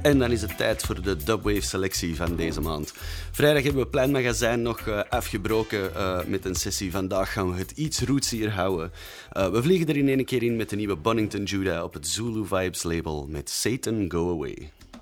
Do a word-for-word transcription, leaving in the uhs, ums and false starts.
En dan is het tijd voor de Dubwave-selectie van deze maand. Vrijdag hebben we Plein Magazijn nog uh, afgebroken uh, met een sessie. Vandaag gaan we het iets rootsier houden. Uh, we vliegen er in één keer in met de nieuwe Bonington Judah op het Zulu Vibes label met Satan Go Away.